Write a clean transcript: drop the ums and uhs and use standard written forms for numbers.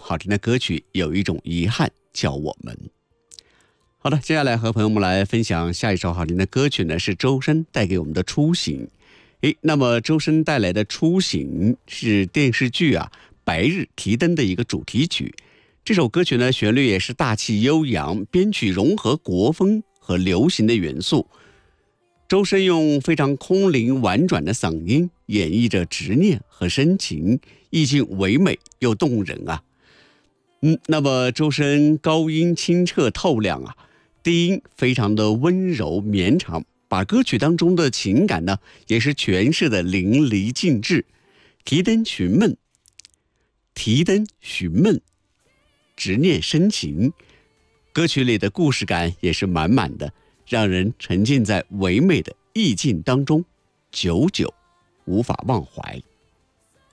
好听的歌曲有一种遗憾叫我们。好的，接下来和朋友们来分享下一首好听的歌曲呢，是周深带给我们的初醒。那么周深带来的初醒是电视剧白日提灯的一个主题曲。这首歌曲呢，旋律也是大气悠扬，编曲融合国风和流行的元素。周深用非常空灵婉转的嗓音演绎着执念和深情，意境唯美又动人那么周深高音清澈透亮低音非常的温柔绵长，把歌曲当中的情感呢也是诠释的淋漓尽致。提灯寻梦，执念深情，歌曲里的故事感也是满满的，让人沉浸在唯美的意境当中，久久无法忘怀。